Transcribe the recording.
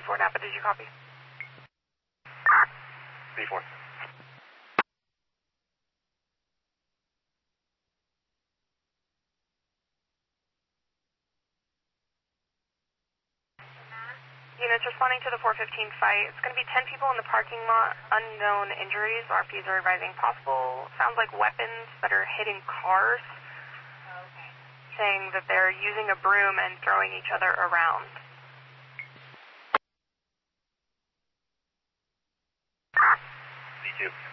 B4 Napa, did you copy? B4. Units responding to the 415 fight. It's going to be 10 people in the parking lot. Unknown injuries. RPs are advising possible. Sounds like weapons that are hitting cars. Okay. Saying that they're using a broom and throwing each other around. B2.